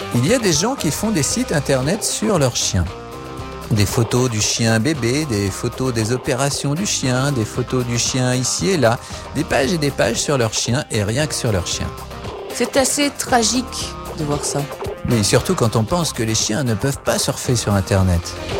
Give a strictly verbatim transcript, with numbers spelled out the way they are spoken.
Il y a des gens qui font des sites internet sur leurs chiens. Des photos du chien bébé, des photos des opérations du chien, des photos du chien ici et là, des pages et des pages sur leur chien et rien que sur leur chien. C'est assez tragique de voir ça. Mais surtout quand on pense que les chiens ne peuvent pas surfer sur internet.